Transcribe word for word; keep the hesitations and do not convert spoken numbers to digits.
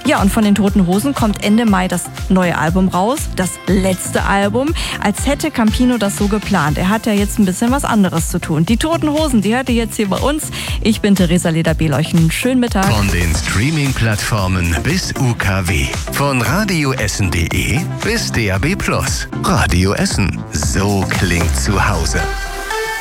Ja, und von den Toten Hosen kommt Ende Mai das neue Album raus, das letzte Album, als hätte Campino das so geplant. Er hat ja jetzt ein bisschen was anderes zu tun. Die Toten Hosen, die hört ihr jetzt hier bei uns. Ich bin Theresa Leder-Beleuchen. Schönen Mittag. Von den Streaming-Plattformen bis U K W. Von radioessen punkt de bis D A B plus. Radio Essen. So klingt zu Hause.